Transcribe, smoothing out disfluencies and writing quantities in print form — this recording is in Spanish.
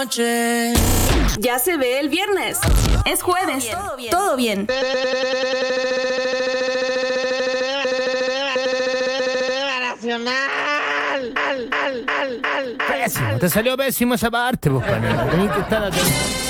Ya se ve el viernes. Es jueves. Todo bien. Pésimo, te salió pésimo esa parte, pues, panela. Tenés que estar atento.